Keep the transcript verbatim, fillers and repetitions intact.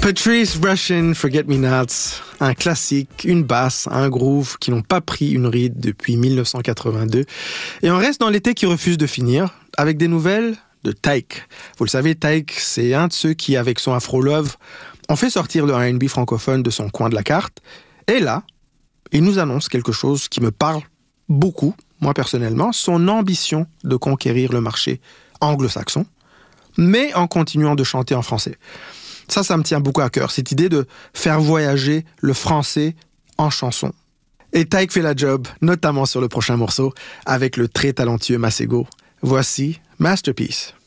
Patrice Rushen, Forget Me Nots, un classique, une basse, un groove qui n'ont pas pris une ride depuis dix-neuf cent quatre-vingt-deux. Et on reste dans l'été qui refuse de finir, avec des nouvelles de Tyke. Vous le savez, Tyke, c'est un de ceux qui, avec son Afro Love, ont fait sortir le R and B francophone de son coin de la carte. Et là, il nous annonce quelque chose qui me parle beaucoup, moi personnellement, son ambition de conquérir le marché anglo-saxon, mais en continuant de chanter en français. Ça, ça me tient beaucoup à cœur, cette idée de faire voyager le français en chanson. Et Tyke fait la job, notamment sur le prochain morceau, avec le très talentueux Masego. Voici Masterpiece.